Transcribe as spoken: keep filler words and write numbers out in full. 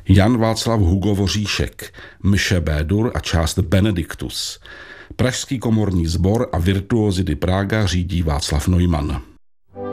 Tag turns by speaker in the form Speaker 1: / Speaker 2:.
Speaker 1: Jan Václav Hugo Voříšek, mše B-dur a část Benediktus. Pražský komorní sbor a Virtuosity Praga řídí Václav Neumann.